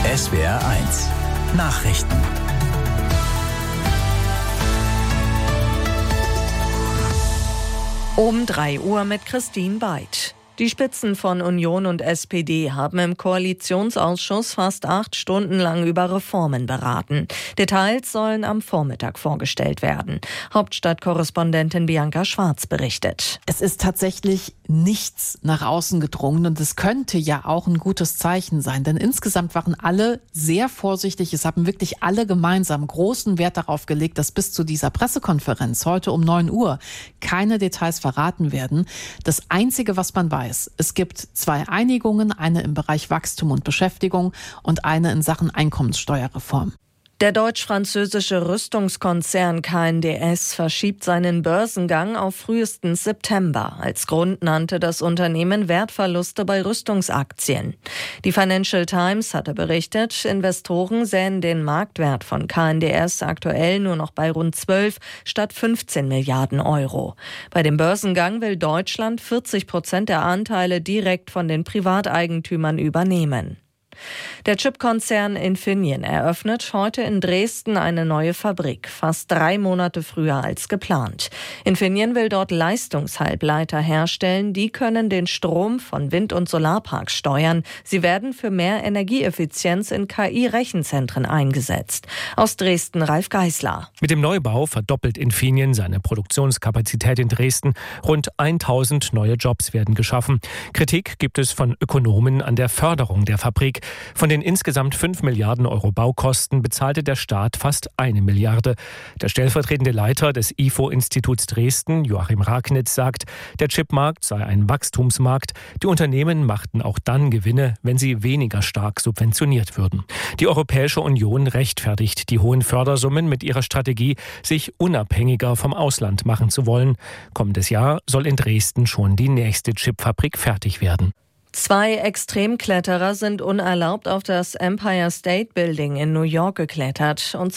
SWR1 Nachrichten. Um 3 Uhr mit Christine Weid. Die Spitzen von Union und SPD haben im Koalitionsausschuss fast 8 Stunden lang über Reformen beraten. Details sollen am Vormittag vorgestellt werden. Hauptstadtkorrespondentin Bianca Schwarz berichtet. Es ist tatsächlich nichts nach außen gedrungen und es könnte ja auch ein gutes Zeichen sein, denn insgesamt waren alle sehr vorsichtig. Es haben wirklich alle gemeinsam großen Wert darauf gelegt, dass bis zu dieser Pressekonferenz heute um 9 Uhr keine Details verraten werden. Das Einzige, was man weiß, es gibt 2 Einigungen, eine im Bereich Wachstum und Beschäftigung und eine in Sachen Einkommenssteuerreform. Der deutsch-französische Rüstungskonzern KNDS verschiebt seinen Börsengang auf frühestens September. Als Grund nannte das Unternehmen Wertverluste bei Rüstungsaktien. Die Financial Times hatte berichtet, Investoren sähen den Marktwert von KNDS aktuell nur noch bei rund 12 statt 15 Milliarden Euro. Bei dem Börsengang will Deutschland 40% der Anteile direkt von den Privateigentümern übernehmen. Der Chipkonzern Infineon eröffnet heute in Dresden eine neue Fabrik, fast 3 Monate früher als geplant. Infineon will dort Leistungshalbleiter herstellen, die können den Strom von Wind- und Solarparks steuern. Sie werden für mehr Energieeffizienz in KI-Rechenzentren eingesetzt. Aus Dresden Ralf Geisler. Mit dem Neubau verdoppelt Infineon seine Produktionskapazität in Dresden. Rund 1000 neue Jobs werden geschaffen. Kritik gibt es von Ökonomen an der Förderung der Fabrik. Von den insgesamt 5 Milliarden Euro Baukosten bezahlte der Staat fast 1 Milliarde. Der stellvertretende Leiter des IFO-Instituts Dresden, Joachim Ragnitz, sagt, der Chipmarkt sei ein Wachstumsmarkt. Die Unternehmen machten auch dann Gewinne, wenn sie weniger stark subventioniert würden. Die Europäische Union rechtfertigt die hohen Fördersummen mit ihrer Strategie, sich unabhängiger vom Ausland machen zu wollen. Kommendes Jahr soll in Dresden schon die nächste Chipfabrik fertig werden. 2 Extremkletterer sind unerlaubt auf das Empire State Building in New York geklettert. Und